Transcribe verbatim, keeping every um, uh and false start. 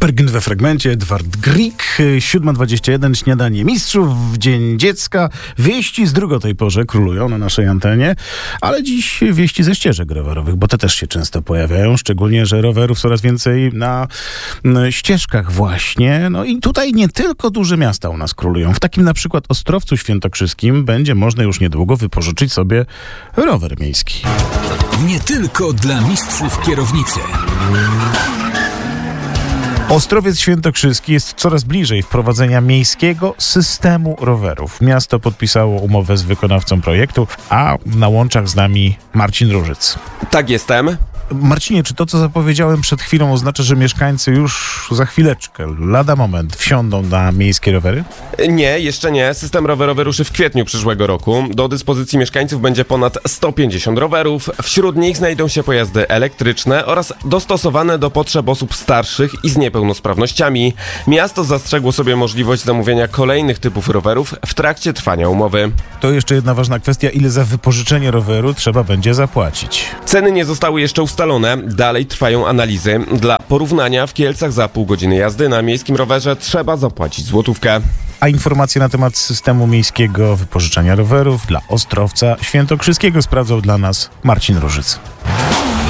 Pergyn we fragmencie, Edward Grieg, siódma dwadzieścia jeden, śniadanie mistrzów, Dzień Dziecka. Wieści zdróg o tej porze królują na naszej antenie, ale dziś wieści ze ścieżek rowerowych, bo te też się często pojawiają, szczególnie, że rowerów coraz więcej na, na ścieżkach właśnie. No i tutaj nie tylko duże miasta u nas królują. W takim na przykład Ostrowcu Świętokrzyskim będzie można już niedługo wypożyczyć sobie rower miejski. Nie tylko dla mistrzów kierownicy. Ostrowiec Świętokrzyski jest coraz bliżej wprowadzenia miejskiego systemu rowerów. Miasto podpisało umowę z wykonawcą projektu, a na łączach z nami Marcin Różyc. Tak, jestem. Marcinie, czy to, co zapowiedziałem przed chwilą, oznacza, że mieszkańcy już za chwileczkę, lada moment, wsiądą na miejskie rowery? Nie, jeszcze nie. System rowerowy ruszy w kwietniu przyszłego roku. Do dyspozycji mieszkańców będzie ponad sto pięćdziesiąt rowerów. Wśród nich znajdą się pojazdy elektryczne oraz dostosowane do potrzeb osób starszych i z niepełnosprawnościami. Miasto zastrzegło sobie możliwość zamówienia kolejnych typów rowerów w trakcie trwania umowy. To jeszcze jedna ważna kwestia, ile za wypożyczenie roweru trzeba będzie zapłacić. Ceny nie zostały jeszcze ustalone. Dalej trwają analizy. Dla porównania w Kielcach za pół godziny jazdy na miejskim rowerze trzeba zapłacić złotówkę. A informacje na temat systemu miejskiego wypożyczania rowerów dla Ostrowca Świętokrzyskiego sprawdzał dla nas Marcin Różyc.